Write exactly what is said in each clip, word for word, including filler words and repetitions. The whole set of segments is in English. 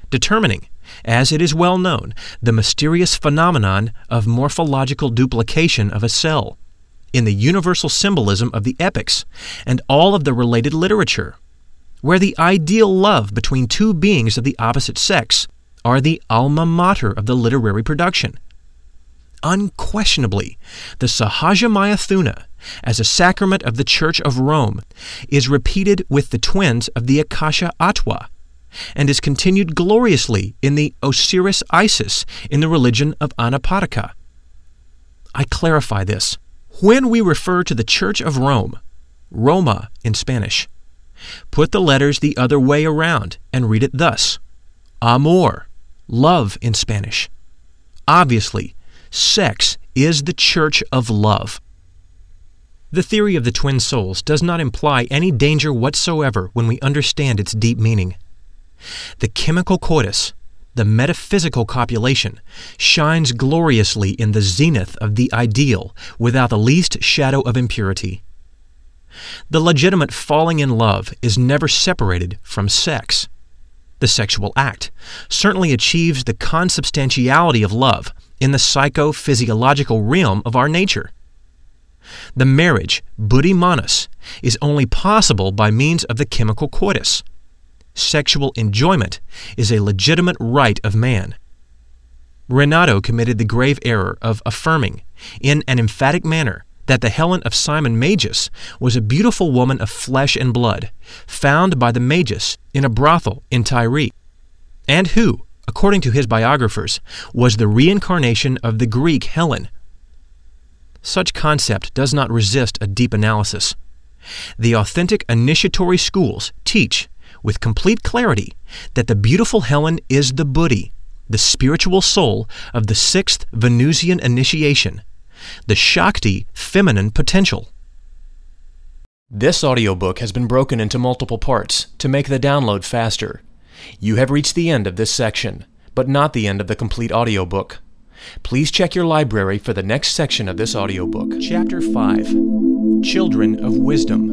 determining, as it is well known, the mysterious phenomenon of morphological duplication of a cell in the universal symbolism of the epics and all of the related literature, where the ideal love between two beings of the opposite sex are the alma mater of the literary production. Unquestionably, the Sahaja Mayathuna, as a sacrament of the Church of Rome, is repeated with the twins of the Akasha Atwa, and is continued gloriously in the Osiris Isis in the religion of Anaparika. I clarify this. When we refer to the Church of Rome, Roma in Spanish, put the letters the other way around and read it thus: amor, love in Spanish. Obviously, sex is the church of love. The theory of the twin souls does not imply any danger whatsoever when we understand its deep meaning. The chemical coitus, the metaphysical copulation, shines gloriously in the zenith of the ideal without the least shadow of impurity. The legitimate falling in love is never separated from sex. The sexual act certainly achieves the consubstantiality of love in the psychophysiological realm of our nature. The marriage, buddhi manas, is only possible by means of the chemical coitus. Sexual enjoyment is a legitimate right of man. Renato committed the grave error of affirming, in an emphatic manner, that the Helen of Simon Magus was a beautiful woman of flesh and blood, found by the Magus in a brothel in Tyre, and who, according to his biographers, was the reincarnation of the Greek Helen. Such concept does not resist a deep analysis. The authentic initiatory schools teach, with complete clarity, that the beautiful Helen is the buddhi, the spiritual soul of the sixth Venusian initiation, the Shakti feminine potential. This audiobook has been broken into multiple parts to make the download faster. You have reached the end of this section, but not the end of the complete audiobook. Please check your library for the next section of this audiobook. Chapter five, Children of Wisdom.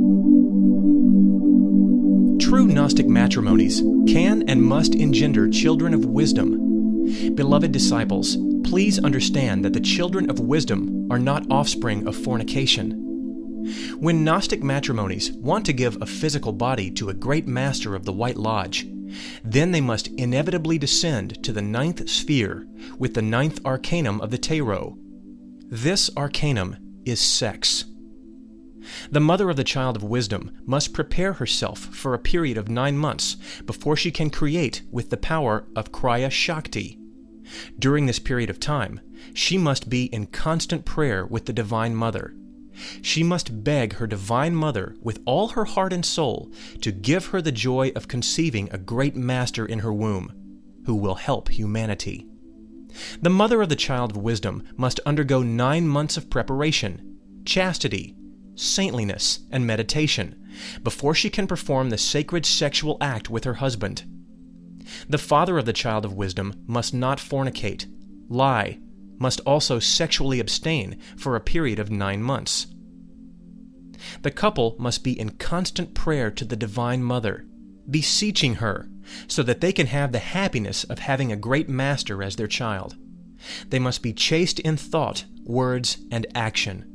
True Gnostic matrimonies can and must engender children of wisdom. Beloved disciples, please understand that the children of wisdom are not offspring of fornication. When Gnostic matrimonies want to give a physical body to a great master of the White Lodge, then they must inevitably descend to the ninth sphere with the ninth arcanum of the Tarot. This arcanum is sex. The mother of the child of wisdom must prepare herself for a period of nine months before she can create with the power of Kriya Shakti. During this period of time, she must be in constant prayer with the Divine Mother. She must beg her Divine Mother with all her heart and soul to give her the joy of conceiving a great master in her womb, who will help humanity. The mother of the child of wisdom must undergo nine months of preparation, chastity, saintliness, and meditation before she can perform the sacred sexual act with her husband. The father of the child of wisdom must not fornicate, lie, must also sexually abstain for a period of nine months. The couple must be in constant prayer to the Divine Mother, beseeching her, so that they can have the happiness of having a great master as their child. They must be chaste in thought, words, and action.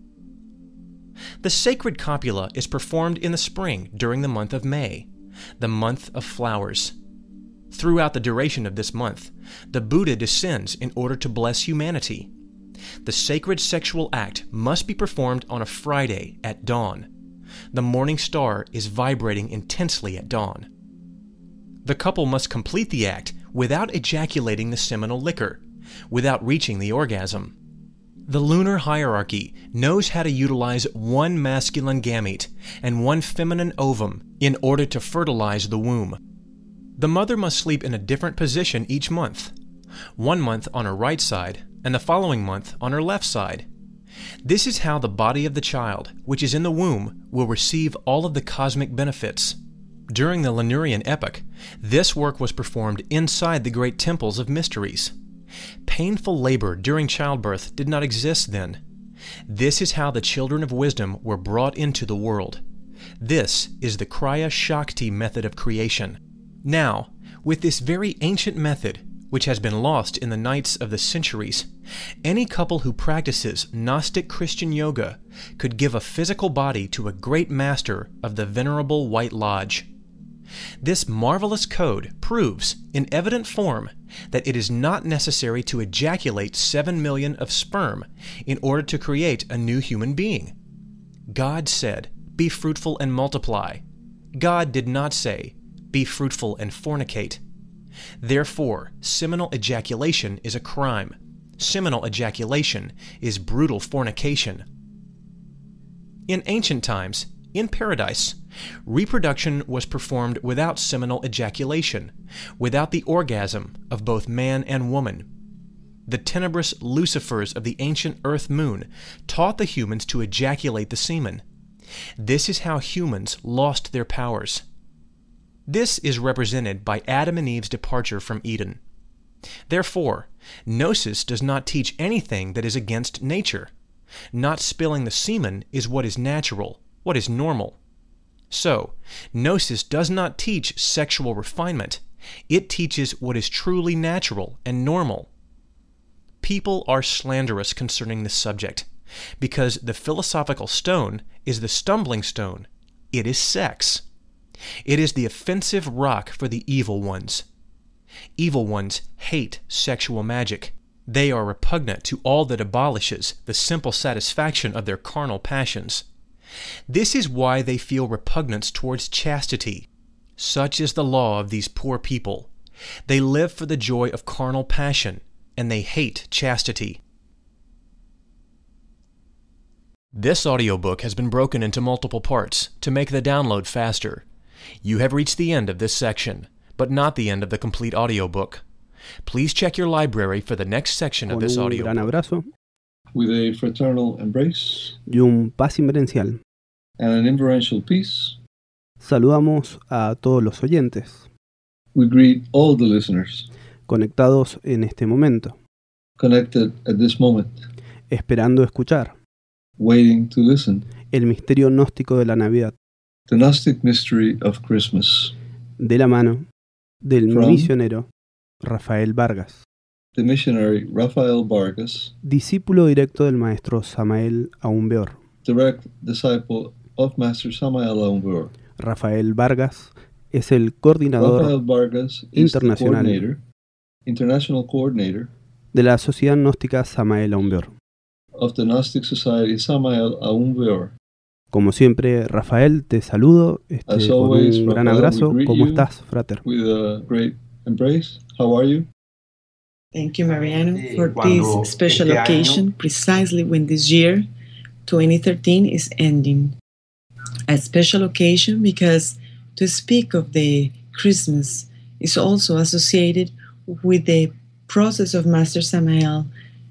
The sacred copula is performed in the spring during the month of May, the month of flowers. Throughout the duration of this month, the Buddha descends in order to bless humanity. The sacred sexual act must be performed on a Friday at dawn. The morning star is vibrating intensely at dawn. The couple must complete the act without ejaculating the seminal liquor, without reaching the orgasm. The lunar hierarchy knows how to utilize one masculine gamete and one feminine ovum in order to fertilize the womb. The mother must sleep in a different position each month, one month on her right side and the following month on her left side. This is how the body of the child, which is in the womb, will receive all of the cosmic benefits. During the Lemurian epoch, this work was performed inside the great temples of mysteries. Painful labor during childbirth did not exist then. This is how the children of wisdom were brought into the world. This is the Kriya Shakti method of creation. Now, With this very ancient method, which has been lost in the nights of the centuries, any couple who practices Gnostic Christian yoga could give a physical body to a great master of the Venerable White Lodge. This marvelous code proves, in evident form, that it is not necessary to ejaculate seven million of sperm in order to create a new human being. God said, "Be fruitful and multiply." God did not say, "Be fruitful and fornicate." Therefore, seminal ejaculation is a crime. Seminal ejaculation is brutal fornication. In ancient times, in paradise, reproduction was performed without seminal ejaculation, without the orgasm of both man and woman. The tenebrous Lucifers of the ancient earth moon taught the humans to ejaculate the semen. This is how humans lost their powers. This is represented by Adam and Eve's departure from Eden. Therefore, Gnosis does not teach anything that is against nature. Not spilling the semen is what is natural, what is normal. So, Gnosis does not teach sexual refinement. It teaches what is truly natural and normal. People are slanderous concerning this subject, because the philosophical stone is the stumbling stone. It is sex. It is the offensive rock for the evil ones. Evil ones hate sexual magic. They are repugnant to all that abolishes the simple satisfaction of their carnal passions. This is why they feel repugnance towards chastity. Such is the law of these poor people. They live for the joy of carnal passion, and they hate chastity. This audiobook has been broken into multiple parts to make the download faster. You have reached the end of this section, but not the end of the complete audiobook. Please check your library for the next section of this audiobook. Un gran abrazo. With a fraternal embrace Y un paz inverencial. and an inferential peace, Saludamos a todos los oyentes, we greet all the listeners conectados en este momento, connected at this moment, esperando escuchar waiting to listen. el misterio gnóstico de la Navidad, The Gnostic Mystery of Christmas, de la mano del From misionero Rafael Vargas, the missionary Rafael Vargas, discípulo directo del maestro Samael Aumbeor. direct disciple of Master Samael Aumbeor. Rafael Vargas es el coordinador Rafael Vargas is the internacional coordinator, international coordinator de la Sociedad Gnóstica Samael Aumbeor. of the Gnostic Society Samael Aumbeor. Como siempre, Rafael, te saludo este, As con always, un gran Rafael, we abrazo. greet ¿Cómo you. estás, frater? With a great embrace. How are you? Thank you, Mariano, Sí, for cuando this special este occasion, año- precisely when this year, twenty thirteen, is ending. A special occasion because to speak of the Christmas is also associated with the process of Master Samael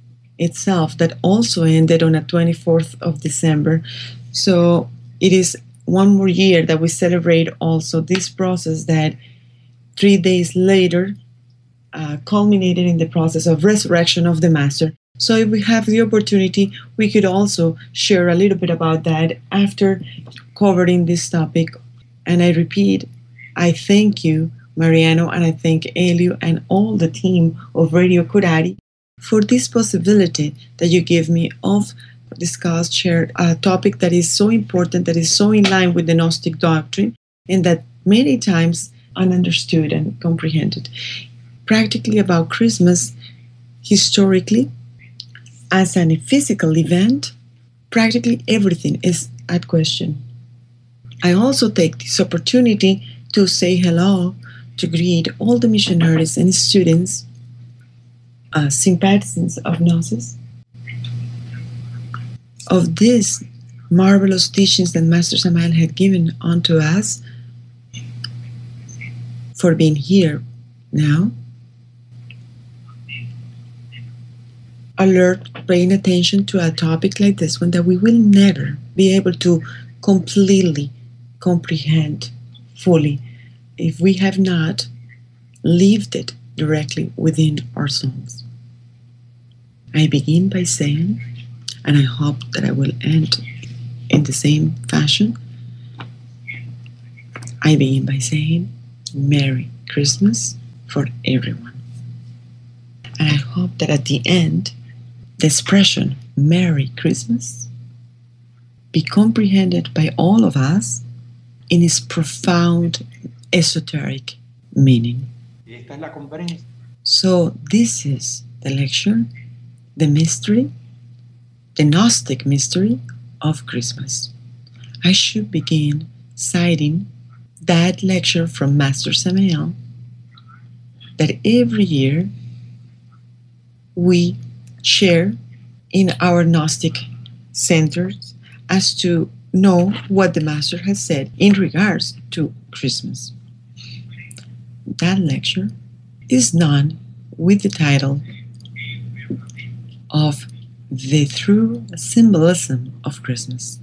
itself that also ended on the twenty-fourth of December. So it is one more year that we celebrate also this process that three days later uh, culminated in the process of resurrection of the Master. So if we have the opportunity, we could also share a little bit about that after covering this topic. And I repeat, I thank you, Mariano, and I thank Elio and all the team of Radio Curari for this possibility that you give me of discuss, share a topic that is so important, that is so in line with the Gnostic doctrine, and that many times ununderstood and comprehended. Practically about Christmas, historically, as a physical event, practically everything is at question. I also take this opportunity to say hello, to greet all the missionaries and students, uh, sympathizants of Gnosis, of these marvelous teachings that Master Samael had given unto us, for being here now, alert, paying attention to a topic like this one that we will never be able to completely comprehend fully if we have not lived it directly within ourselves. I begin by saying, and I hope that I will end in the same fashion, I begin by saying, Merry Christmas for everyone. And I hope that at the end, the expression Merry Christmas be comprehended by all of us in its profound esoteric meaning. So this is the lecture, the mystery, the Gnostic mystery of Christmas. I should begin citing that lecture from Master Samael that every year we share in our Gnostic centers as to know what the Master has said in regards to Christmas. That lecture is known with the title of The True Symbolism of Christmas.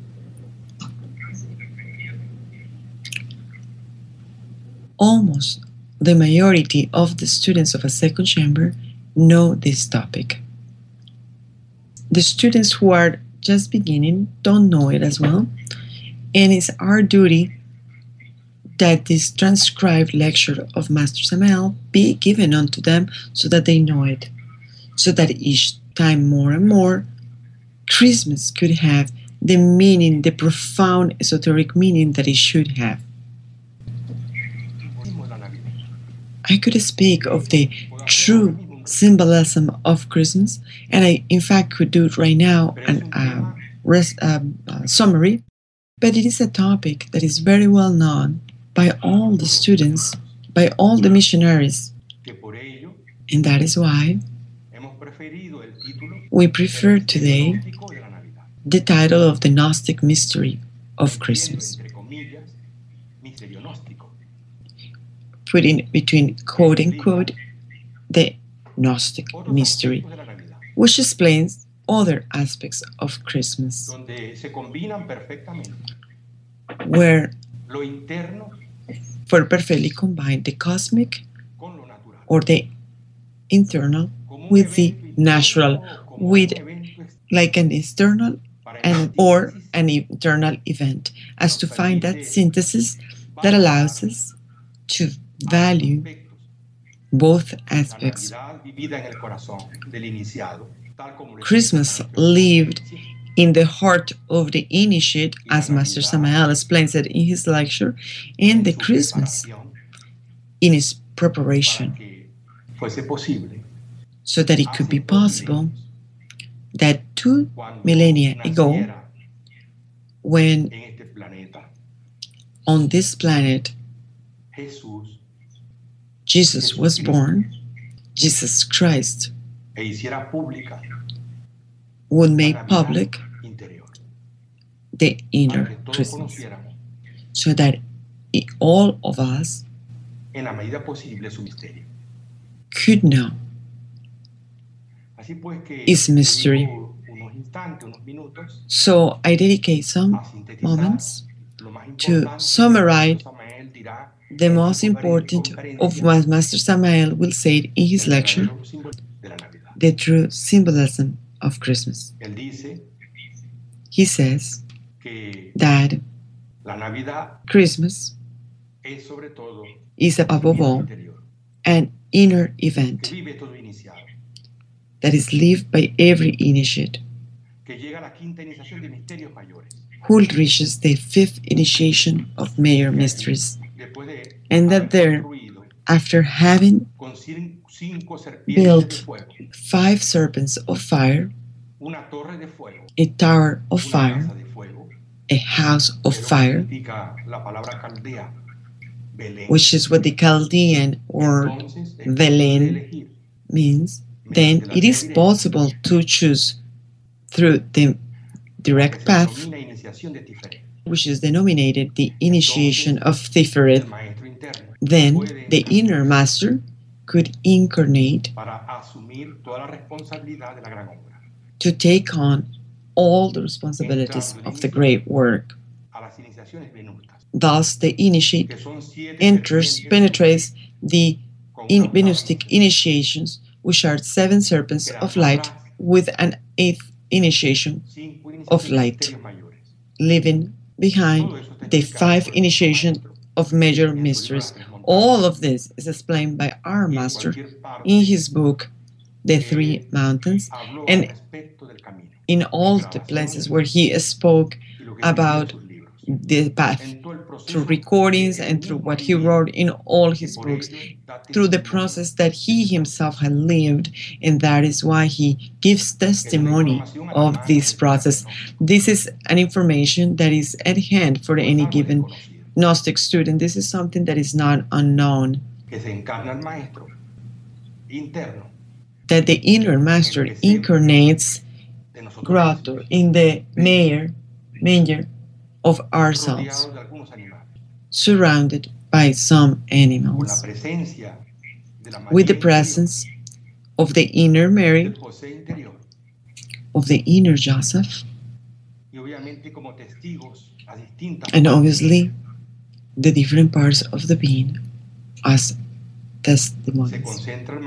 Almost the majority of the students of a second chamber know this topic. The students who are just beginning don't know it as well, and it's our duty that this transcribed lecture of Master Samael be given unto them so that they know it, so that each time more and more Christmas could have the meaning, the profound esoteric meaning that it should have. I could speak of the true symbolism of Christmas, and I in fact could do it right now, an uh, res- uh, uh, summary, but it is a topic that is very well known by all the students, by all the missionaries, and that is why we prefer today the title of the Gnostic mystery of Christmas, putting between quote unquote the Gnostic mystery, which explains other aspects of Christmas, where for perfectly combine the cosmic or the internal with the natural, with like an external and or an internal event, as to find that synthesis that allows us to value both aspects. Christmas lived in the heart of the initiate, as Master Samael explains it in his lecture, and the Christmas in its preparation, so that it could be possible that two millennia ago, when on this planet Jesus was born, Jesus Christ would make public the inner Christmas, so that all of us could know its mystery. So I dedicate some moments to summarize the most important of what Master Samael will say in his lecture, the true symbolism of Christmas. He says that Christmas is above all an inner event that is lived by every initiate who reaches the fifth initiation of major mysteries, and that there, after having built five serpents of fire, a tower of fire, a house of fire, which is what the Chaldean word Belen means, then it is possible to choose through the direct path, which is denominated the initiation of Tiferet. Then the inner master could incarnate to take on all the responsibilities of the great work. Thus, the initiate enters, penetrates the in Venustic initiations, which are seven serpents of light with an eighth initiation of light, leaving behind the five initiations of major mysteries. All of this is explained by our master in his book, The Three Mountains, and in all the places where he spoke about the path, through recordings and through what he wrote in all his books, through the process that he himself had lived, and that is why he gives testimony of this process. This is an information that is at hand for any given Gnostic student. This is something that is not unknown, that the inner master incarnates grotto in the mayor, manger of ourselves, surrounded by some animals, with the presence of the inner Mary, of the inner Joseph, and obviously the different parts of the being as testimonies.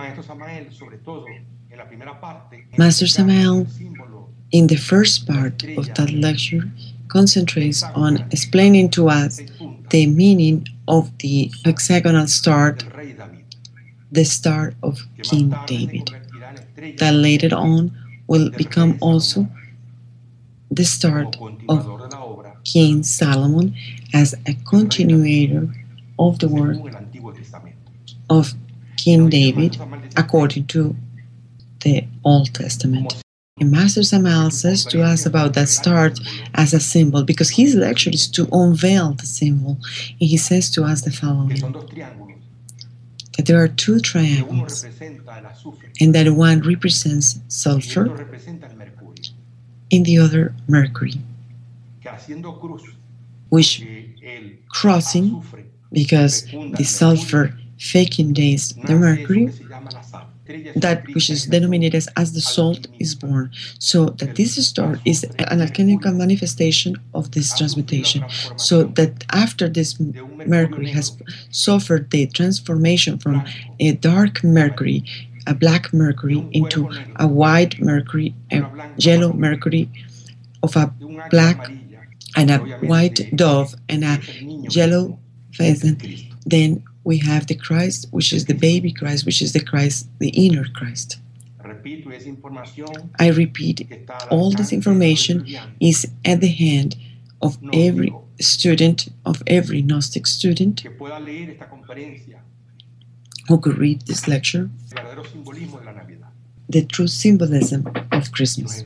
Master Samael, in the first part of that lecture, concentrates on explaining to us the meaning of the hexagonal star, the star of King David, that later on will become also the start of King Solomon as a continuator of the work of King David according to the Old Testament. And Master Samael says to us about that start as a symbol, because his lecture is to unveil the symbol. And he says to us the following, that there are two triangles, and that one represents sulfur and the other mercury, which crossing, because the sulfur fecundates the mercury, that which is denominated as, as the salt is born. So that this star is an alchemical manifestation of this transmutation. So that after this mercury has suffered the transformation from a dark mercury, a black mercury, into a white mercury, a yellow mercury, of a black and a white dove and a yellow pheasant, then we have the Christ, which is the baby Christ, which is the Christ, the inner Christ. I repeat, all this information is at the hand of every student, of every Gnostic student who could read this lecture, the true symbolism of Christmas.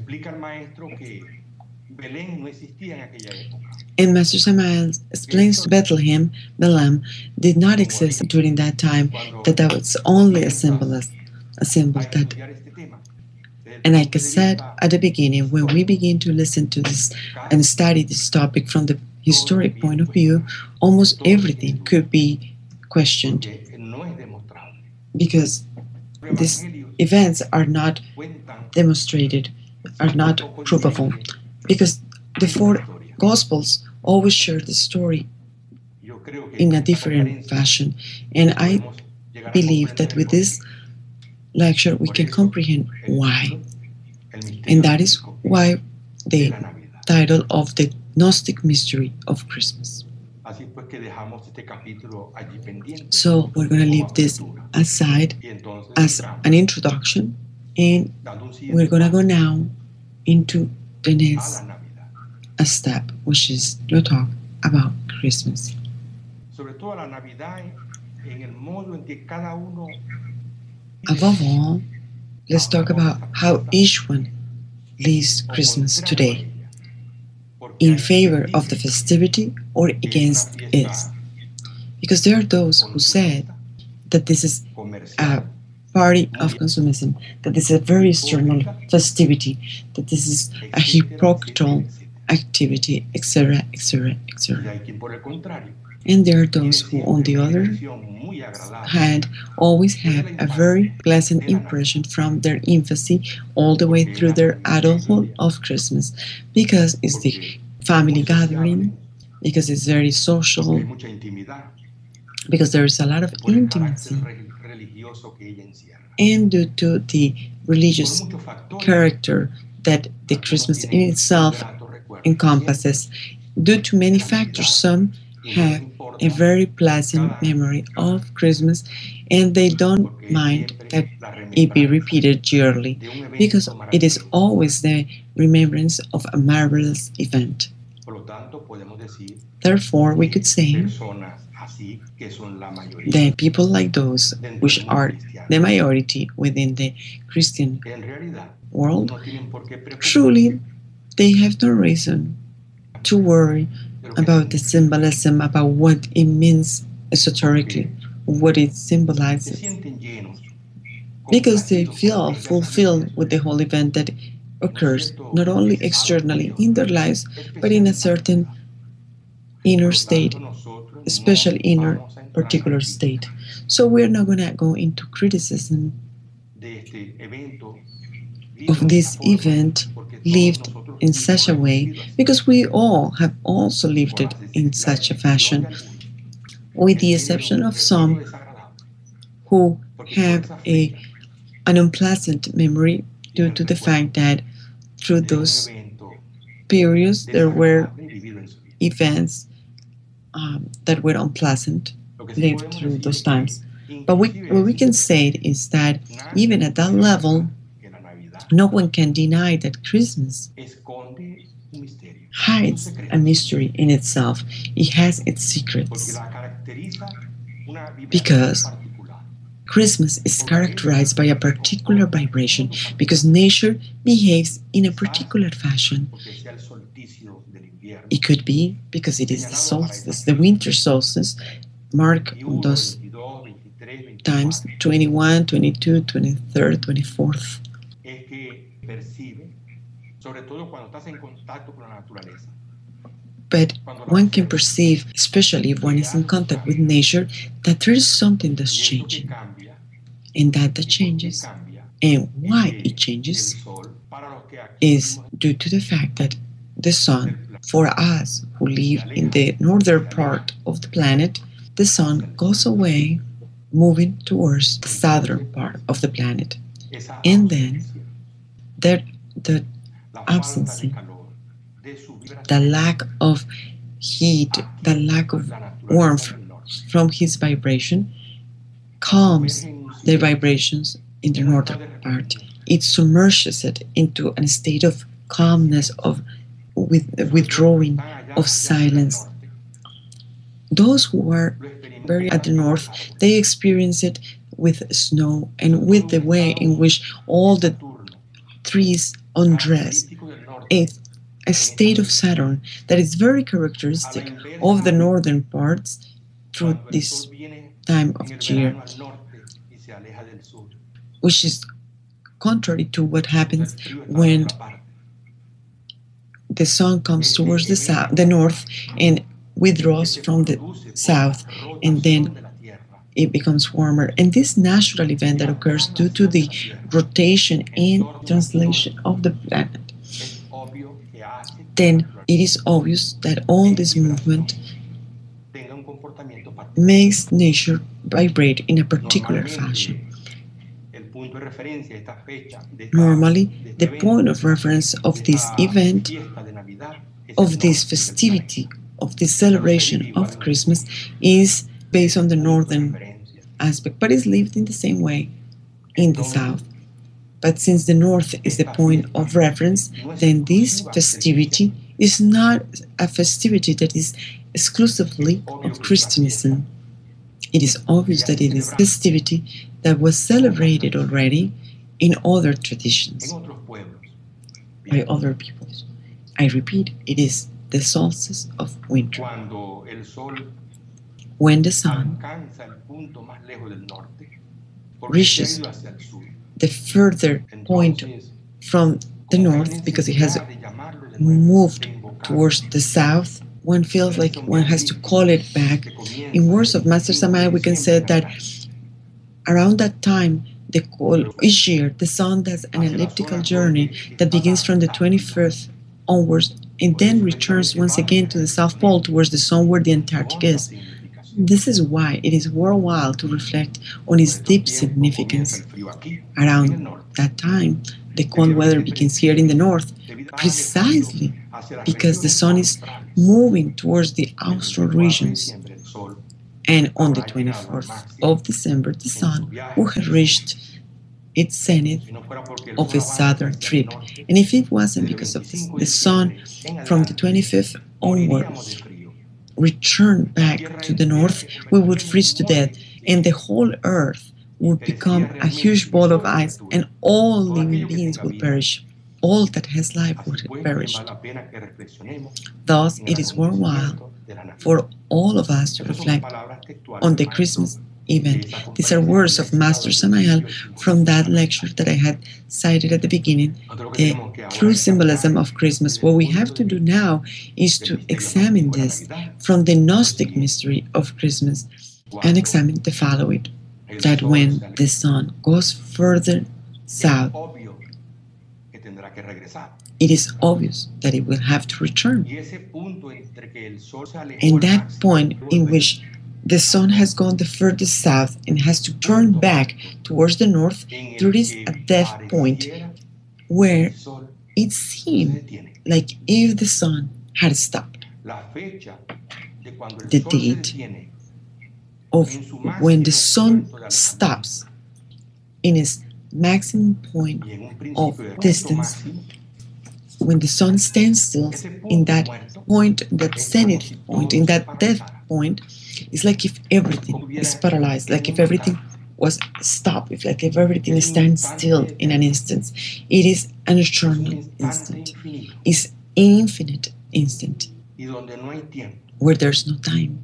And Master Samael explains to Bethlehem, Bethlehem did not exist during that time, that that was only a symbol, a symbol that, and like I said at the beginning, when we begin to listen to this and study this topic from the historic point of view, almost everything could be questioned, because these events are not demonstrated, are not provable, because the four Gospels always share the story in a different fashion. And I believe that with this lecture we can comprehend why. And that is why the title of the Gnostic Mystery of Christmas. So we're going to leave this aside as an introduction, and we're going to go now into the next a step, which is to talk about Christmas. Above all, let's talk about how each one lives Christmas today, in favor of the festivity or against it. Because there are those who said that this is a party of consumism, that this is a very external festivity, that this is a hypocritical activity, et cetera, et cetera, et cetera. And there are those who, on the other hand, always have a very pleasant impression from their infancy all the way through their adulthood of Christmas, because it's the family gathering, because it's very social, because there is a lot of intimacy, and due to the religious character that the Christmas in itself encompasses. Due to many factors, some have a very pleasant memory of Christmas, and they don't mind that it be repeated yearly, because it is always the remembrance of a marvelous event. Therefore, we could say that people like those which are the majority within the Christian world, truly they have no reason to worry about the symbolism, about what it means esoterically, what it symbolizes, because they feel fulfilled with the whole event that occurs not only externally in their lives, but in a certain inner state, special inner particular state. So we're not going to go into criticism of this event lived in such a way, because we all have also lived it in such a fashion, with the exception of some who have a, an unpleasant memory due to the fact that through those periods there were events um, that were unpleasant lived through those times. But we, what we can say is that even at that level, no one can deny that Christmas hides a mystery in itself. It has its secrets. Because Christmas is characterized by a particular vibration, because nature behaves in a particular fashion. It could be because it is the solstice, the winter solstice, marked on those times, twenty-one, twenty-two, twenty-third, twenty-fourth. But one can perceive, especially if one is in contact with nature, that there is something that's changing. And that the changes, and why it changes, is due to the fact that the sun, for us who live in the northern part of the planet, the sun goes away, moving towards the southern part of the planet. And then there, the absence, the lack of heat, the lack of warmth from his vibration calms the vibrations in the northern part. It submerges it into a state of calmness, of with, withdrawing, of silence. Those who are very at the north, they experience it with snow and with the way in which all the trees undress. A, a state of Saturn that is very characteristic of the northern parts through this time of year, which is contrary to what happens when the sun comes towards the south, the north, and withdraws from the south, and then it becomes warmer. And this natural event that occurs due to the rotation and translation of the planet, then it is obvious that all this movement makes nature vibrate in a particular fashion. Normally, the point of reference of this event, of this festivity, of this celebration of Christmas, is based on the northern aspect, but is lived in the same way in the south. But since the north is the point of reference, then this festivity is not a festivity that is exclusively of Christianism. It is obvious that it is a festivity that was celebrated already in other traditions by other peoples. I repeat, it is the solstice of winter, when the sun reaches the further point from the north, because it has moved towards the south. One feels like one has to call it back. In words of Master Samael, we can say that around that time, the call, each year, the sun does an elliptical journey that begins from the twenty-first onwards and then returns once again to the South Pole, towards the sun where the Antarctic is. This is why it is worthwhile to reflect on its deep significance. Around that time, the cold weather begins here in the north, precisely because the sun is moving towards the austral regions, And on the twenty-fourth of December, the sun would have reached its zenith of its southern trip. And if it wasn't because of this, the sun from the twenty-fifth onward returned back to the north, we would freeze to death, and the whole earth would become a huge ball of ice, and all living beings would perish. All that has life would have perished. Thus, it is worthwhile for all of us to reflect on the Christmas event. These are words of Master Samael from that lecture that I had cited at the beginning, the true symbolism of Christmas. What we have to do now is to examine this from the Gnostic mystery of Christmas and examine the following, that when the sun goes further south, it is obvious that it will have to return. And that point in which the sun has gone the furthest south and has to turn back towards the north, there is a death point where it seemed like if the sun had stopped. The date of when the sun stops in its maximum point of distance, when the sun stands still in that point, that zenith point, in that death point, it's like if everything is paralyzed, like if everything was stopped, if like if everything stands still in an instant. It is an eternal instant. It's an infinite instant where there's no time.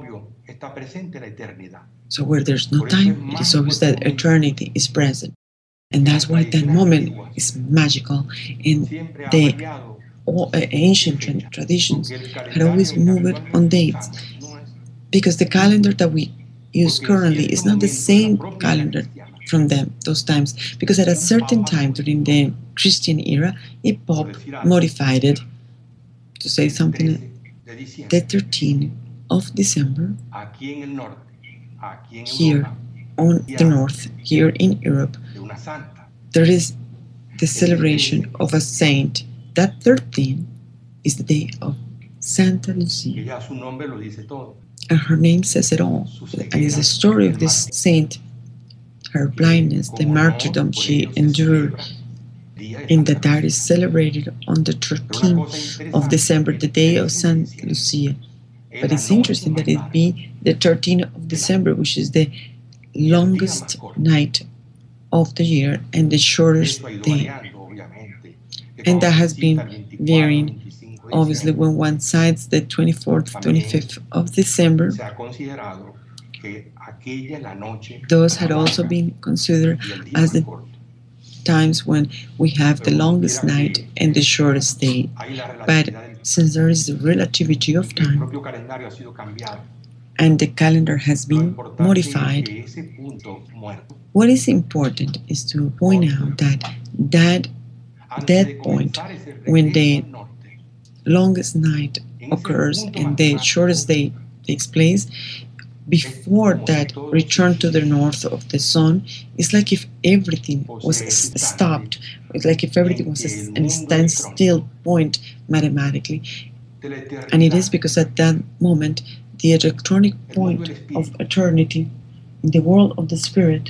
So where there's no time, it is obvious that eternity is present. And that's why that moment is magical. And the all, uh, ancient tra- traditions had always moved on dates, because the calendar that we use currently is not the same calendar from them, those times, because at a certain time during the Christian era, a pope modified it to say something, the thirteenth of December, here on the north, here in Europe, there is the celebration of a saint. That thirteenth is the day of Santa Lucia. And her name says it all. And it's the story of this saint, her blindness, the martyrdom she endured, and that that is celebrated on the thirteenth of December, the day of Santa Lucia. But it's interesting that it be the thirteenth of December, which is the longest night of the year and the shortest day. And that has been varying. Obviously, when one cites the twenty-fourth, twenty-fifth of December, those had also been considered as the times when we have the longest night and the shortest day. But since there is the relativity of time and the calendar has been modified, what is important is to point out that that dead point, when the longest night occurs and the shortest day takes place, before that return to the north of the sun, it's like if everything was stopped. It's like if everything was a standstill point mathematically. And it is because at that moment, the electronic point of eternity in the world of the spirit,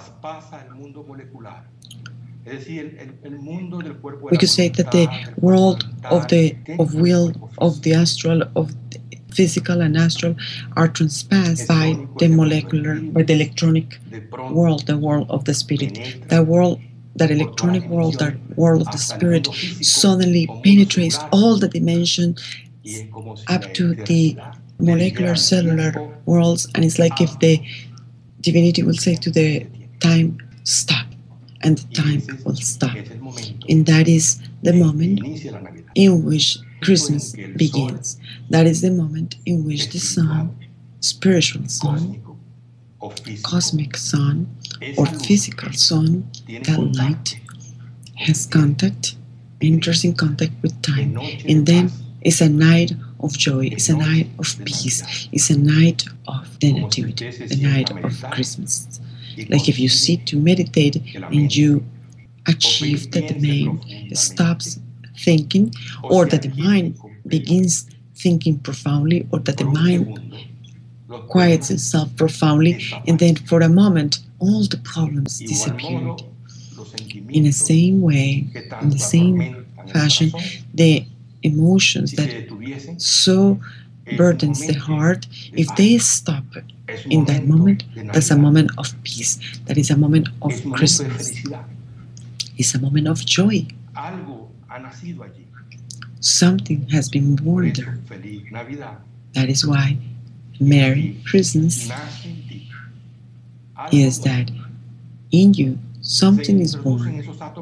we could say that the world of the of will of the astral, of the physical and astral, are transpassed by the molecular, by the electronic world, the world of the spirit. That world, that electronic world, that world of the spirit, suddenly penetrates all the dimensions up to the molecular cellular worlds, and it's like if the divinity will say to the time, stop, and the time will stop. And that is the moment in which Christmas begins. That is the moment in which the sun, spiritual sun, cosmic sun, or physical sun, that light, has contact, enters in contact with time. And then it's a night of joy, it's a night of peace, it's a night of the Nativity, the night of Christmas. Like if you sit to meditate and you achieve that the mind stops thinking, or that the mind begins thinking profoundly, or that the mind quiets himself profoundly, and then for a moment, all the problems disappeared. In the same way, in the same fashion, the emotions that so burdens the heart, if they stop in that moment, that's a moment of peace. That is a moment of Christmas. It's a moment of joy. Something has been born there. That is why Merry Christmas is that in you something is born.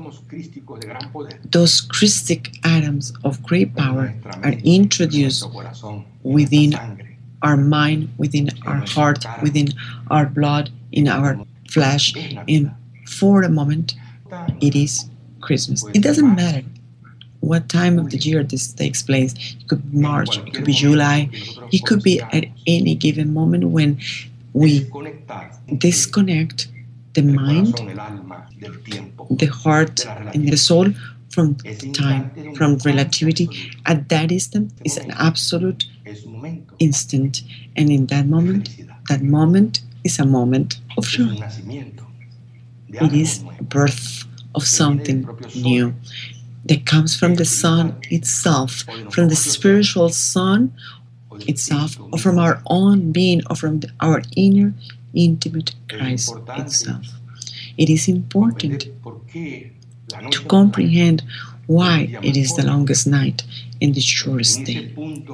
Those Christic atoms of great power are introduced within our mind, within our heart, within our blood, in our flesh, and for a moment it is Christmas. It doesn't matter what time of the year this takes place. It could be March, it could be July, it could be at any given moment when we disconnect the mind, the heart, and the soul from time, from relativity. At that instant is an absolute instant, and in that moment, that moment is a moment of joy. It is a birth of something new that comes from the sun itself, from the spiritual sun itself, or from our own being, or from the, our inner intimate Christ itself. It is important to comprehend why it is the longest night and the shortest day.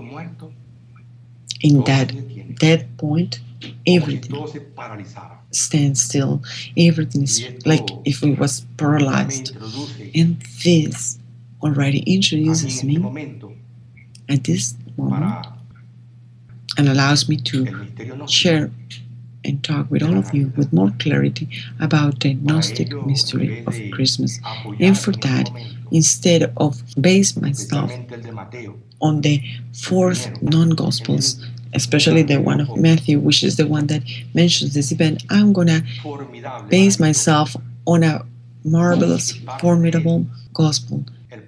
In that dead point, everything stands still. Everything is like if it was paralyzed. And this already introduces me at this moment and allows me to share and talk with all of you with more clarity about the Gnostic mystery of Christmas. And for that, instead of base myself on the fourth non-Gospels, especially the one of Matthew, which is the one that mentions this event, I'm going to base myself on a marvelous, formidable Gospel.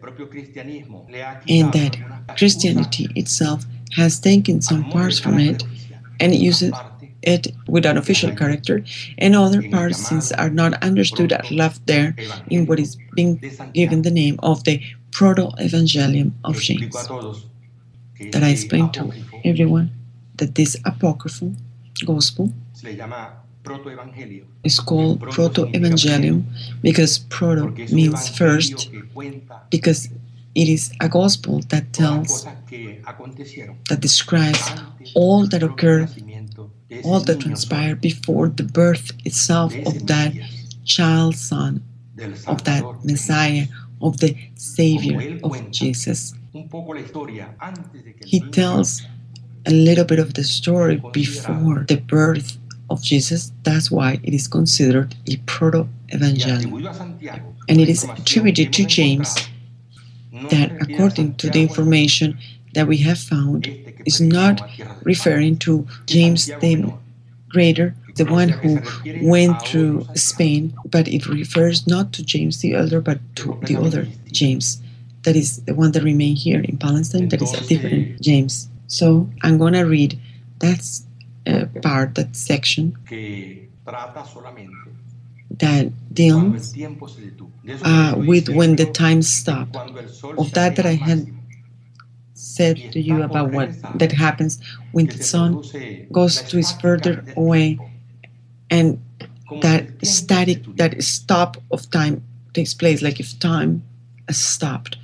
And that Christianity itself has taken some parts from it and uses it with an official character, and other parts, since are not understood, are left there in what is being given the name of the Proto-Evangelium of James. That I explained to everyone that this apocryphal gospel is called Proto-Evangelium because proto means first, because it is a gospel that tells, that describes all that occurred, all that transpired before the birth itself of that child son, of that Messiah, of the Savior of Jesus. He tells a little bit of the story before the birth of Jesus. That's why it is considered a proto-evangelium. And it is attributed to James that, according to the information that we have found, is not referring to James the Greater, the one who went through Spain, but it refers not to James the Elder, but to the other James. That is the one that remained here in Palestine. That is a different James. So I'm going to read that uh, part, that section, that deals uh, with when the time stopped. Of that that I had said to you about what that happens when the sun goes to its further away, and that static, that stop of time takes place, like if time has stopped.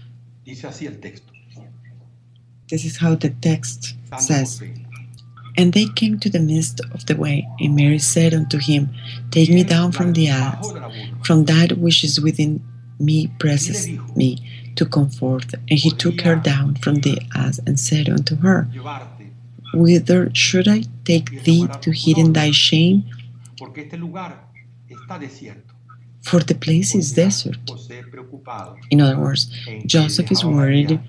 This is how the text says. And they came to the midst of the way, and Mary said unto him, Take me down from the ass, from that which is within me presses me to come forth. And he took her down from the ass, and said unto her, Whither should I take thee to hidden thy shame? For the place is desert. In other words, Joseph is worried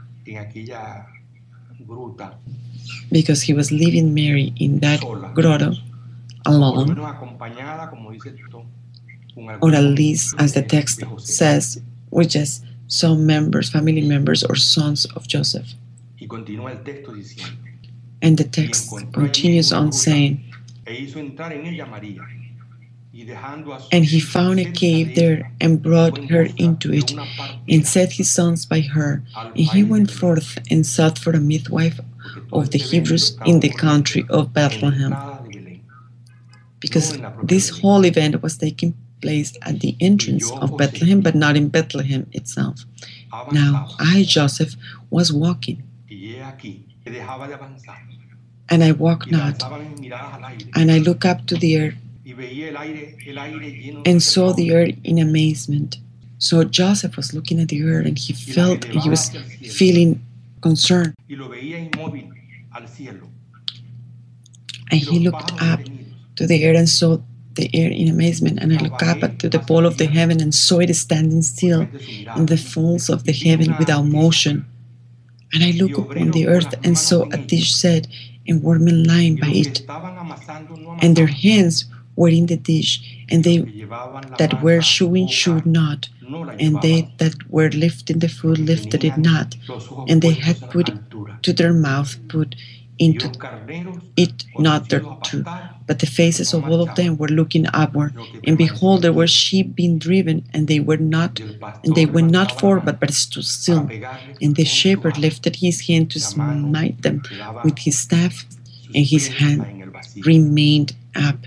because he was leaving Mary in that grotto alone, or at least, as the text says, with just some members, family members, or sons of Joseph. And the text continues on saying, and he found a cave there and brought her into it, and set his sons by her. And he went forth and sought for a midwife of the Hebrews in the country of Bethlehem. Because this whole event was taking place at the entrance of Bethlehem, but not in Bethlehem itself. Now I, Joseph, was walking, and I walk not, and I look up to the earth, and saw the earth in amazement. So Joseph was looking at the earth, and he felt, and he was feeling concerned. And he looked up to the earth and saw the earth in amazement. And I looked up to the pole of the heaven and saw it standing still in the folds of the heaven without motion. And I looked upon the earth and saw a dish set, and workmen lying by it, and their hands were in the dish, and they that were chewing chewed not, and they that were lifting the food lifted it not, and they had put to their mouth put into it not thereto, but the faces of all of them were looking upward. And behold, there were sheep being driven, and they were not, and they went not forward, but stood still. And the shepherd lifted his hand to smite them with his staff, and his hand remained up,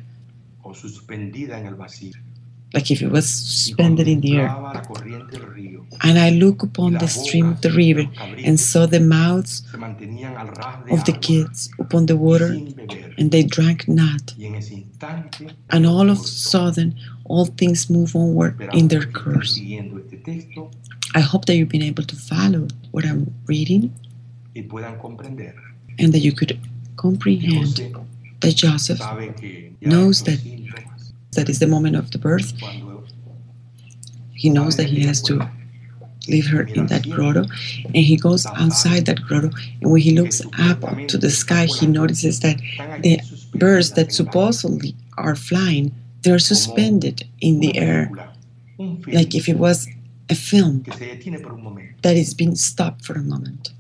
like if it was suspended in the air. And I looked upon the stream of the river, and saw the mouths of the kids upon the water, and they drank not. And all of a sudden, all things move onward in their course. I hope that you've been able to follow what I'm reading, and that you could comprehend that Joseph knows that that is the moment of the birth. He knows that he has to leave her in that grotto, and he goes outside that grotto, and when he looks up to the sky, he notices that the birds that supposedly are flying, they're suspended in the air, like if it was a film that is being stopped for a moment.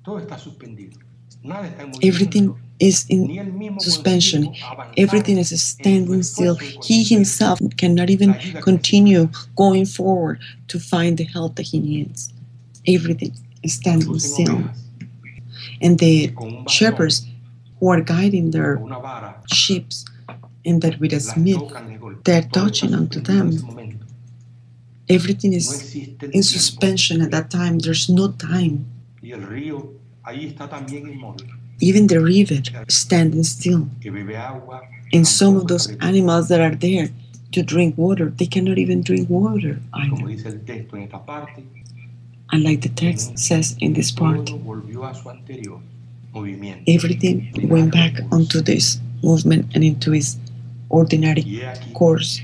Everything is in suspension. Everything is standing still. He himself cannot even continue going forward to find the help that he needs. Everything is standing still. And the shepherds who are guiding their sheep, and that with a smith, they're touching onto them. Everything is in suspension at that time. There's no time. Even the river standing still. And some of those animals that are there to drink water, they cannot even drink water either. And like the text says in this part, everything went back onto this movement and into its ordinary course.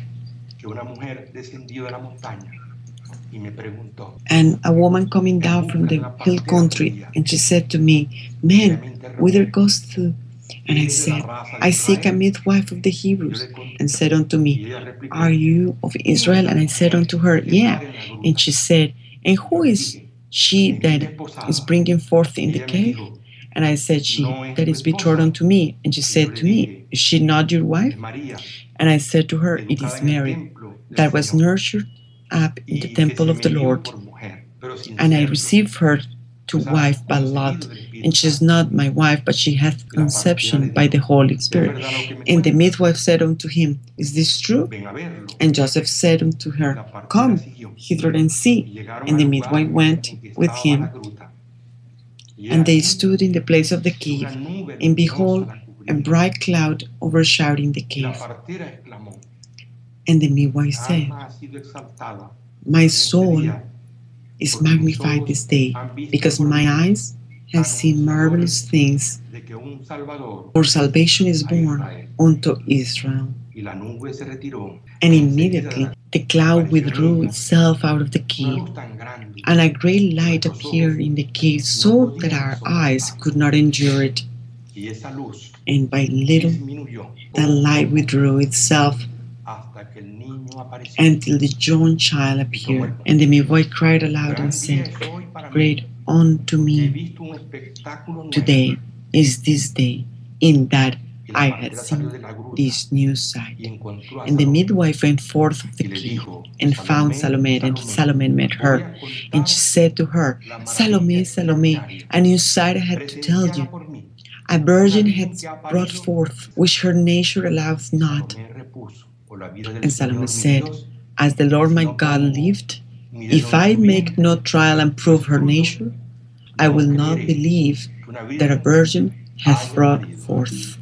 And a woman coming down from the hill country, and she said to me, "Man, whither goest thou?" And I said, "I seek a midwife of the Hebrews." And said unto me, "Are you of Israel?" And I said unto her, "Yeah." And she said, "And who is she that is bringing forth in the cave?" And I said, "She that is betrothed unto me." And she said to me, "Is she not your wife?" And I said to her, "It is Mary, that was nurtured up in the temple of the Lord, and I received her to wife by lot, and she is not my wife, but she hath conception by the Holy Spirit." And the midwife said unto him, "Is this true?" And Joseph said unto her, "Come hither and see." And the midwife went with him, and they stood in the place of the cave, and behold, a bright cloud overshadowing the cave. And the midwife said, "My soul is magnified this day, because my eyes have seen marvelous things, for salvation is born unto Israel." And immediately the cloud withdrew itself out of the cave, and a great light appeared in the cave, so that our eyes could not endure it. And by little that light withdrew itself, until the young child appeared. And the midwife cried aloud and said, "Great unto me today is this day in that I had seen this new sight. And the midwife went forth of the king and found Salome, and Salome met her. And she said to her, Salome, Salome, a new sight I had to tell you. A virgin had brought forth, which her nature allowed not. And Salome said, as the Lord my God lived, if I make no trial and prove her nature, I will not believe that a virgin hath brought forth.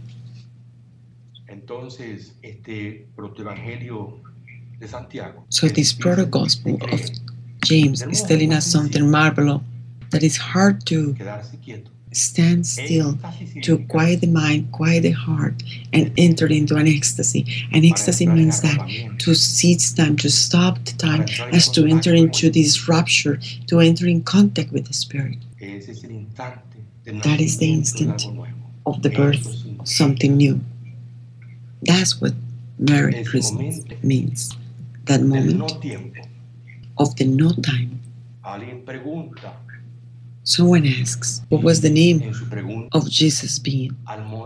So this proto-gospel of James is telling us something marvelous, that is hard to stand still, to quiet the mind, quiet the heart, and enter into an ecstasy. An ecstasy means that to seize time, to stop the time, as to enter into this rapture, to enter in contact with the Spirit. That is the instant of the birth of something new. That's what Merry Christmas means. That moment of the no time. Someone asks, what was the name of Jesus' being?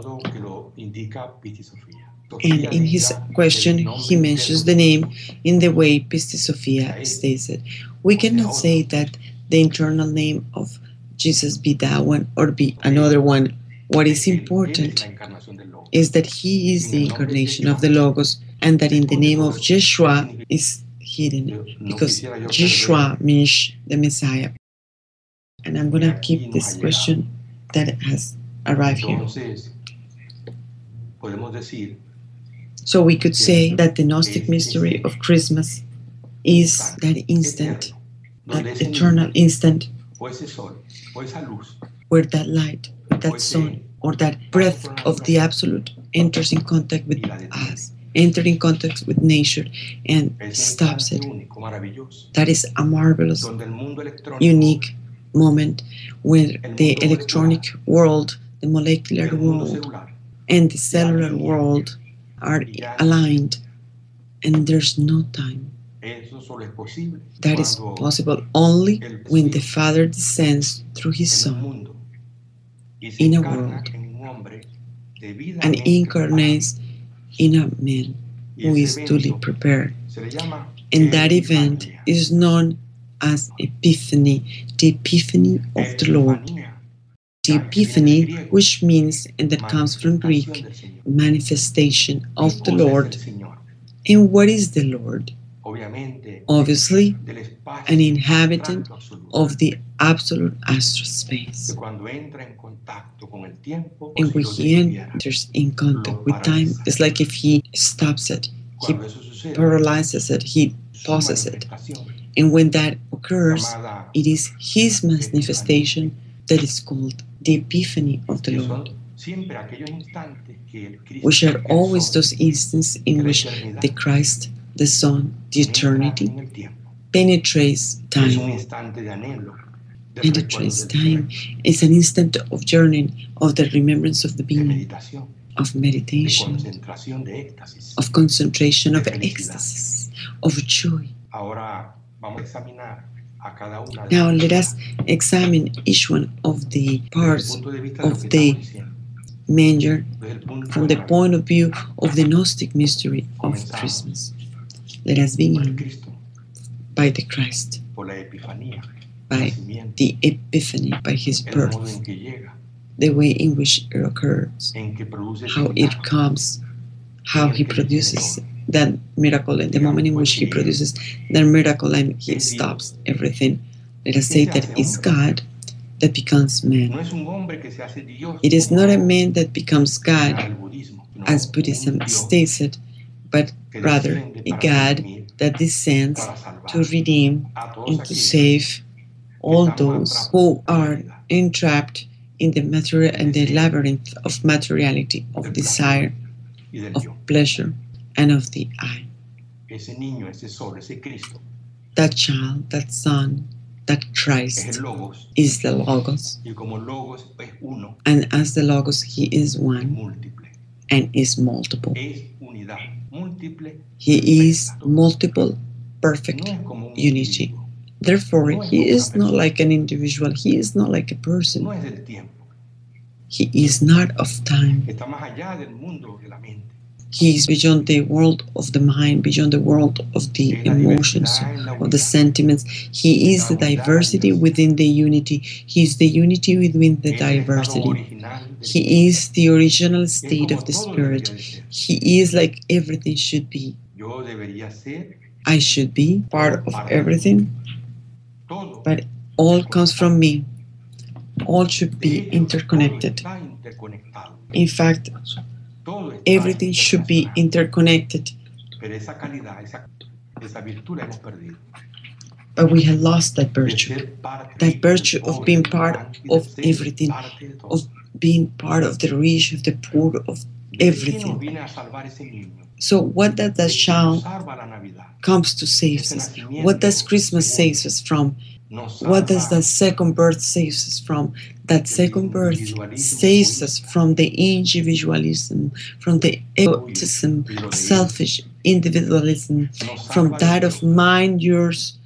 And in his question, he mentions the name in the way Pistis Sophia states it. We cannot say that the internal name of Jesus be that one or be another one. What is important is that he is the incarnation of the Logos, and that in the name of Yeshua is hidden, because Yeshua means the Messiah. And I'm going to keep this question that has arrived here. So we could say that the Gnostic mystery of Christmas is that instant, that eternal instant, where that light, that sun, or that breath of the Absolute enters in contact with us, enters in contact with nature, and stops it. That is a marvelous, unique moment where the electronic world, the molecular world, and the cellular world are aligned, and there's no time. That is possible only when the Father descends through His Son in a world and incarnates in a man who is duly prepared. And that event is known as Epiphany, the Epiphany of the Lord. The Epiphany, which means, and that comes from Greek, manifestation of the Lord. And what is the Lord? Obviously, an inhabitant of the absolute astral space. And when he enters in contact with time, it's like if he stops it, he paralyzes it, he pauses it. And when that occurs, it is his manifestation that is called the Epiphany of the Lord, which are always those instances in which the Christ, the Son, the eternity, penetrates time. Penetrates time. It's an instant of yearning, of the remembrance of the being, of meditation, of concentration, of ecstasy, of joy. Now let us examine each one of the parts of the manger from the point of view of the Gnostic mystery of Christmas. Let us begin by the Christ, by the Epiphany, by His birth, the way in which it occurs, how it comes, how He produces that miracle, and the moment in which He produces that miracle and He stops everything. Let us say that it's God that becomes man. It is not a man that becomes God, as Buddhism states it, but rather a God that descends to redeem and to save all those who are entrapped in the material and the labyrinth of materiality, of desire, of pleasure, and of the eye. That child, that son, that Christ is the Logos, and as the Logos, He is one and is multiple. He is multiple, perfect unity. Therefore, He is not like an individual. He is not like a person. He is not of time. Está más allá del mundo de la mente. He is beyond the world of the mind, beyond the world of the emotions, of the sentiments. He is the diversity within the unity. He is the unity within the diversity. He is the original state of the Spirit. He is like everything should be. Yo debería ser I should be part of everything, todo. but all comes from me. All should be interconnected. Todo está interconectado. In fact, Todo está everything should be interrelacionado. interconnected, Pero esa calidad, esa, esa virtud la hemos perdido. but we have lost that De virtue. ser parte That virtue del of being part pobre, y de of ser everything, parte de todo. of being part of the rich, of the poor, of ¿De qué nos everything. viene a salvar ese niño? So what does that ¿De qué child nos salva la Navidad? comes to save us? What does Christmas save us from? Nos What does salva that second birth save us from? That second birth saves us from the individualism, from the egotism, selfish individualism, nos from salva that de of mind, yours.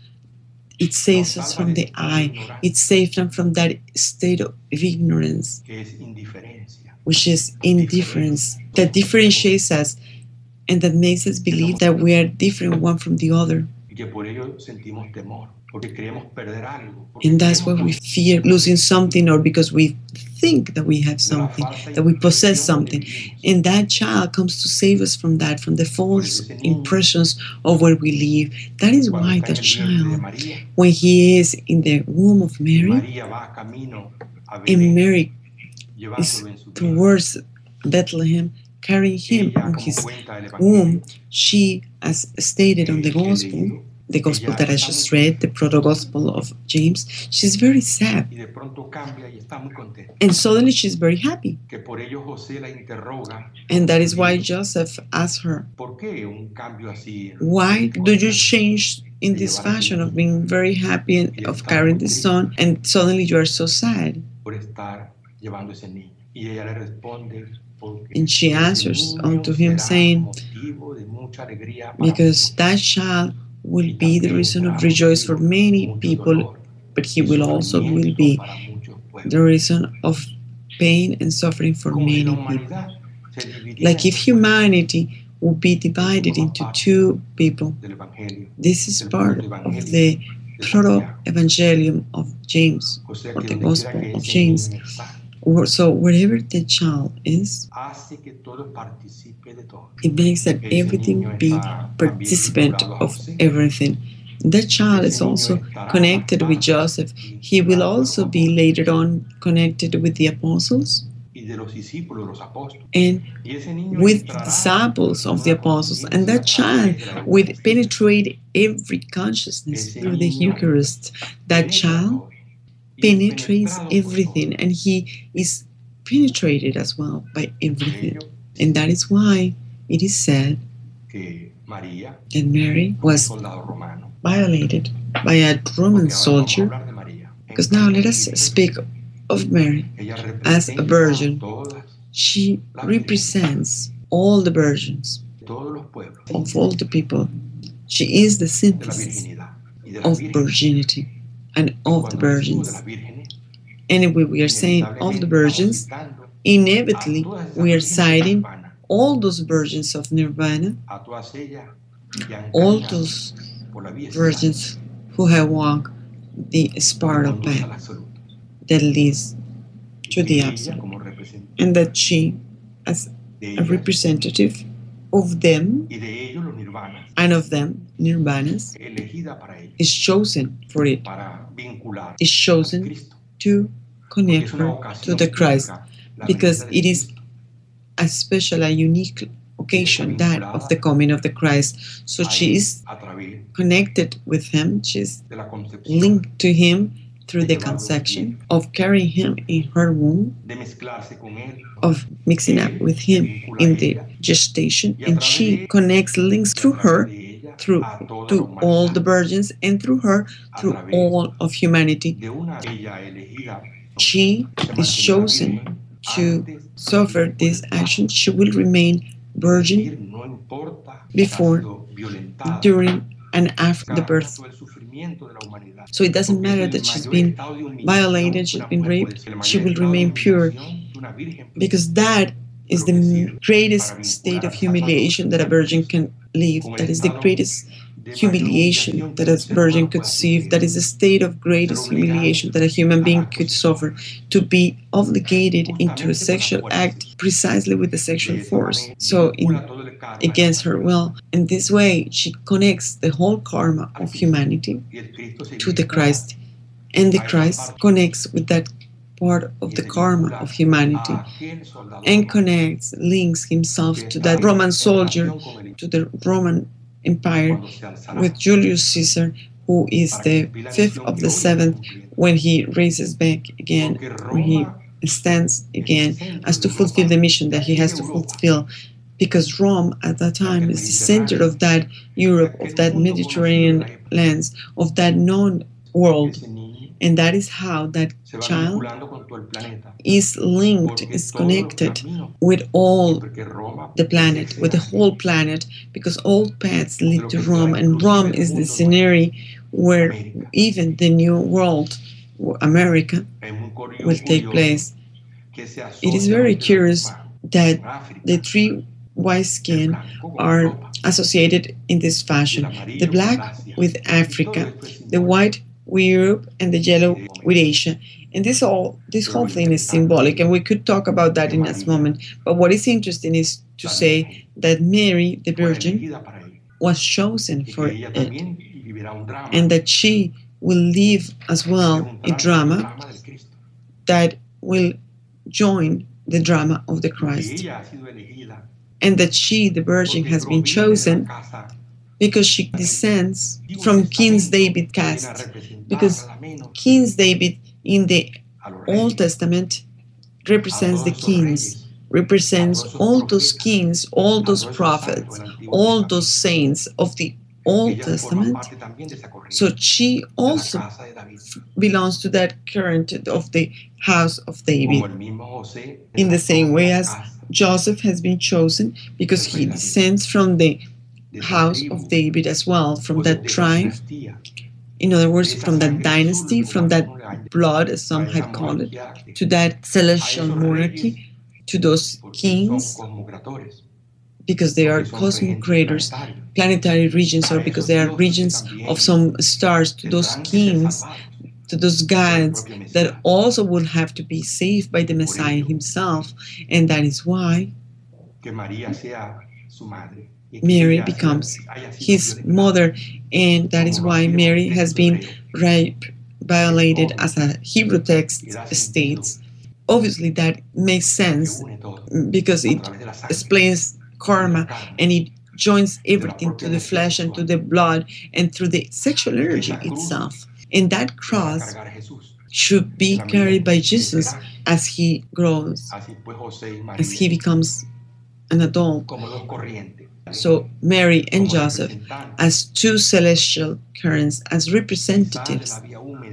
It saves us from the I. It saves them from that state of ignorance, que es indiferencia. which is indifference, that differentiates us and that makes us believe that we are different one from the other. Y que por ello sentimos temor, porque creemos perder algo. porque And that's creemos why we que fear losing something, or because we think that we have something, that we possess something. And that child comes to save us from that, from the false impressions of where we live. That is Cuando why está en the el vientre de child, María, when he is in the womb of Mary, María va camino a and Belén, Mary llevándolo en su vientre. towards Bethlehem, carrying him Ella, on como his cuenta el Evangelio, womb, she, as stated on the que he gospel, leído, the gospel that I just read, the proto-gospel of James, she's very sad. y de pronto cambia y está muy contenta. And suddenly she's very happy. Que por ello José la interroga. And that is why Joseph asked her, ¿Por qué un cambio así? why do you change in this fashion of being very happy and of carrying the son, and suddenly you are so sad? Por estar llevando ese niño. Y ella le responde, porque And she ese answers niño unto him, será saying, motivo de mucha alegría para because that child will be the reason of rejoice for many mucho people, dolor but he y will also will sufrimiento be para muchos pueblos. the reason of pain and suffering for Como si many la people. humanidad se dividiera Like en if dos humanity would be divided into two people. del Evangelio. This is part of the proto-evangelium of James, O sea or que the donde quiera gospel que of ese James. niño está, Or- So wherever the child is, hace que todos participe de todo. it makes that Ese everything niño be está también participant vinculado a of José. everything. That child Ese is niño also estará connected with más Joseph. tarde He will vinculado a los also be apóstoles later on connected with the apostles y de los discípulos, los apóstoles. and Y ese niño with entrará disciples of the en una apostles. conciencia And that a child través de la will Eucaristía. penetrate every consciousness Ese through the niño Eucharist. That Penetra child todo. Y es penetrates penetrado por everything, todo. and he is penetrated as well by Por everything. ello, And that is why it is said que María, that Mary un was soldado romano, violated by a Roman porque ahora vamos a soldier. hablar de María. En Because now let us Cristo, speak of Mary. ella as a representa virgin. todas, She represents all the virgins todos los pueblos of all the people. She is the de la synthesis virginidad y de las of vírgenes. virginity and of the Cuando decimos de virgins. las vírgenes, Anyway, we are saying of the virgins, inevitably we are citing all those virgins of Nirvana, a todas ellas que han all caminado those por la vía virgins who have walked the que spiral conduce al path absoluto. that leads to Y the ella, absolute. como representante And that she, as de a ellas representative of them y de ellos los nirvanas, and of them, Nirvanas, elegida para ellos, is chosen for it, para vincular is a chosen Cristo. to Porque connect es una her ocasión to the Christ, única, la because venida de it is Cristo. a special, a unique occasion, that of the coming of the Christ. So she is a través connected with him, she's de la concepción, linked to him through the conception of carrying him in her womb, de mezclarse con él, of mixing up with him in the gestation, and she connects, links through her, through to all the virgins, and through her, through all of humanity. de una ella elegida, She se is mantendrá chosen virgen to antes, suffer this action. She will remain virgin decir, no importa si before, ha sido violentada, during, and after the buscar birth. todo el sufrimiento de la humanidad. So it doesn't Porque es matter el that she's mayor been estado de humillación violated, que she's una been mujer puede raped, ser, el she mayor will estado de remain pure. humillación que una because that is the greatest state of humiliation that a virgin can live. That is the greatest humiliation that a virgin could see. That is the state of greatest humiliation that a human being could suffer, to be obligated into a sexual act precisely with the sexual force, so in, against her will. In this way, she connects the whole karma of humanity to the Christ, and the Christ connects with that part of the karma of humanity, and connects, links himself to that Roman soldier, to the Roman Empire, with Julius Caesar, who is the fifth of the seventh, when he raises back again, when he stands again, as to fulfill the mission that he has to fulfill. Because Rome at that time is the center of that Europe, of that Mediterranean lands, of that known world. And that is how that child is linked, is connected with all the planet, with the whole planet, because all paths lead to Rome, and Rome is the scenario where even the new world, America, will take place. It is very curious that the three white skin are associated in this fashion: the black with Africa, the white with Europe, and the yellow with Asia. And this all, this whole thing is symbolic, and we could talk about that in this moment. But what is interesting is to say that Mary, the Virgin, was chosen for it, and that she will live as well a drama that will join the drama of the Christ, and that she, the Virgin, has been chosen because she descends from King David's caste. Because King David in the Old Testament represents the kings, represents all those kings, all those prophets, all those saints of the Old Testament. So she also belongs to that current of the house of David. In the same way as Joseph has been chosen because he descends from the house of David as well, from that tribe. In other words, from that dynasty, from that blood, as some had called it, to that celestial monarchy, to those kings, because they are cosmic creators, planetary regions, or because they are regions of some stars, to those kings, to those gods that also will have to be saved by the Messiah himself. And that is why Mary becomes his mother, and that is why Mary has been rape, violated, as a Hebrew text states. Obviously, that makes sense because it explains karma, and it joins everything to the flesh and to the blood and through the sexual energy itself. And that cross should be carried by Jesus as he grows, as he becomes an adult. So Mary and Joseph as two celestial currents, as representatives,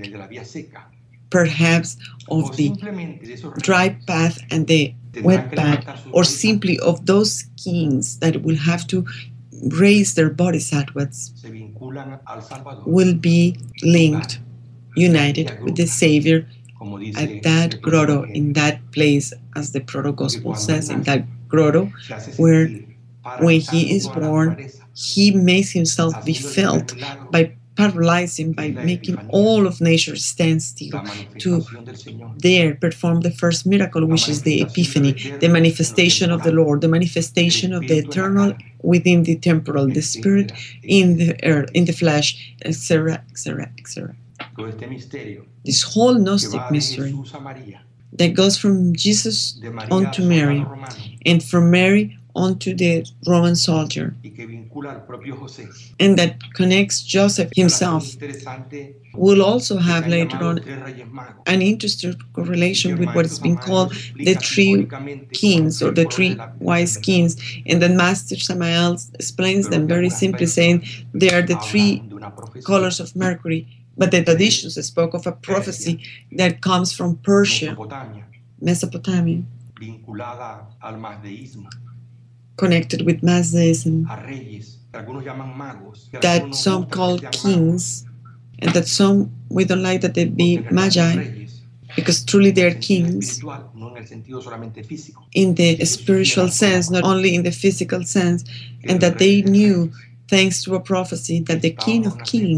perhaps of the dry path and the wet path, or simply of those kings that will have to raise their bodhisattvas, will be linked, united with the Savior at that grotto, in that place, as the proto-gospel says, in that grotto, where when he is born, he makes himself be felt by paralyzing, by making all of nature stand still, to there perform the first miracle, which is the Epiphany, the manifestation of the Lord, the manifestation of the eternal within the temporal, the spirit in the earth, in the flesh, et cetera, et cetera, et cetera. This whole Gnostic mystery that goes from Jesus onto Mary, and from Mary onto the Roman soldier, and that connects Joseph himself, will also have later on an interesting correlation with what is being called the three kings, or the three wise kings. And then Master Samael explains them very simply, saying they are the three colors of Mercury. But the traditions spoke of a prophecy that comes from Persia, Mesopotamia, connected with Mazdaism, that some call kings, and that some, we don't like that they be magi, because truly they're en el sentido kings espiritual, no en el sentido solamente físico. in the spiritual sense, not only in the physical sense, and that they knew, thanks to a prophecy, that the King of Kings